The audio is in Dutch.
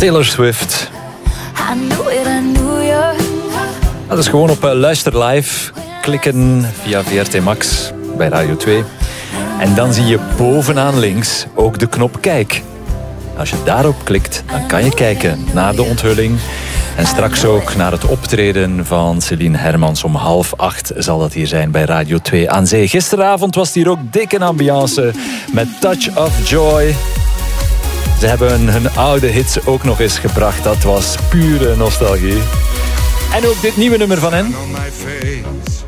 Taylor Swift. Dat is gewoon op Luister Live. Klikken via VRT Max bij Radio 2. En dan zie je bovenaan links ook de knop Kijk. Als je daarop klikt, dan kan je kijken naar de onthulling. En straks ook naar het optreden van Celine Hermans. Om 7:30 zal dat hier zijn bij Radio 2 aan Zee. Gisteravond was het hier ook dik een ambiance met Touch of Joy. Ze hebben hun oude hits ook nog eens gebracht. Dat was pure nostalgie. En ook dit nieuwe nummer van hen.